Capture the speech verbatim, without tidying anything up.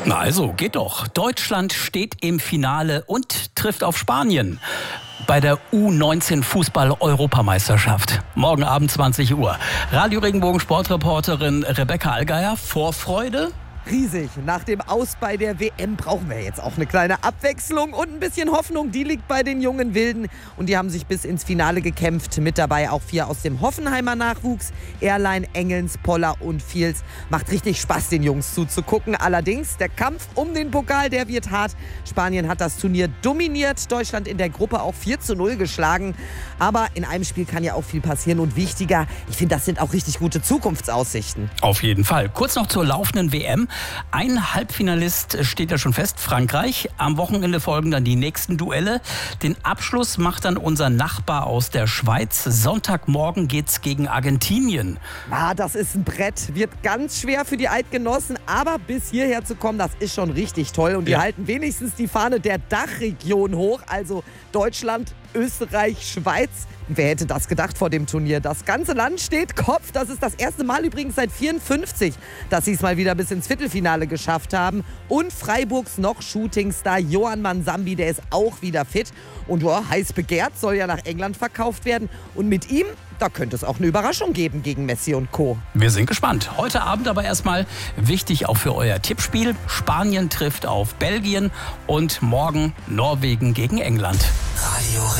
Na also, geht doch. Deutschland steht im Finale und trifft auf Spanien bei der U neunzehn Fußball-Europameisterschaft. Morgen Abend zwanzig Uhr. Radio Regenbogen Sportreporterin Rebecca Allgeier, Vorfreude? Riesig. Nach dem Aus bei der W M brauchen wir jetzt auch eine kleine Abwechslung und ein bisschen Hoffnung. Die liegt bei den jungen Wilden und die haben sich bis ins Finale gekämpft. Mit dabei auch vier aus dem Hoffenheimer Nachwuchs. Erlein, Engelns, Poller und Fields. Macht richtig Spaß, den Jungs zuzugucken. Allerdings, der Kampf um den Pokal, der wird hart. Spanien hat das Turnier dominiert. Deutschland in der Gruppe auch vier zu null geschlagen. Aber in einem Spiel kann ja auch viel passieren. Und wichtiger, ich finde, das sind auch richtig gute Zukunftsaussichten. Auf jeden Fall. Kurz noch zur laufenden W M. Ein Halbfinalist steht ja schon fest, Frankreich. Am Wochenende folgen dann die nächsten Duelle. Den Abschluss macht dann unser Nachbar aus der Schweiz. Sonntagmorgen geht's gegen Argentinien. Ah, das ist ein Brett. Wird ganz schwer für die Eidgenossen. Aber bis hierher zu kommen, das ist schon richtig toll. Und die Ja. halten wenigstens die Fahne der Dachregion hoch. Also Deutschland, Österreich, Schweiz. Wer hätte das gedacht vor dem Turnier? Das ganze Land steht Kopf. Das ist das erste Mal übrigens seit vierundfünfzig, dass sie es mal wieder bis ins Viertelfinale geschafft haben. Und Freiburgs noch Shootingstar Johan Mansambi, der ist auch wieder fit. Und ja, heiß begehrt, soll ja nach England verkauft werden. Und mit ihm, da könnte es auch eine Überraschung geben gegen Messi und Co. Wir sind gespannt. Heute Abend aber erstmal wichtig auch für euer Tippspiel. Spanien trifft auf Belgien und morgen Norwegen gegen England. Radio